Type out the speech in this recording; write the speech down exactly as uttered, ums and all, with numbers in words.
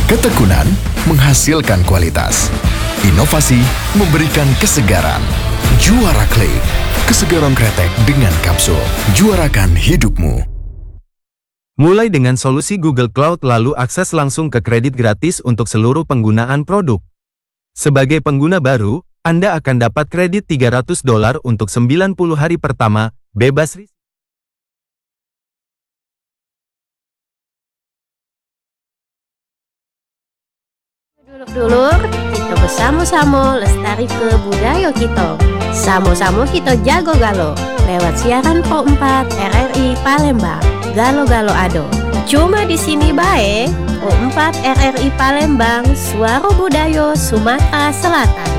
Ketekunan menghasilkan kualitas. Inovasi memberikan kesegaran. Juara Clay, kesegaran kretek dengan kapsul. Juarakan hidupmu. Mulai dengan solusi Google Cloud lalu akses langsung ke kredit gratis untuk seluruh penggunaan produk. Sebagai pengguna baru, Anda akan dapat kredit tiga ratus dolar untuk sembilan puluh hari pertama, bebas risiko. Dulur-dulur, kita bersama-sama lestari ke budaya kita. Sama-sama kita jago galo lewat siaran Pro empat R R I Palembang. Galo-galo ado. Cuma di sini bae, Pro empat R R I Palembang, suara budaya Sumatera Selatan.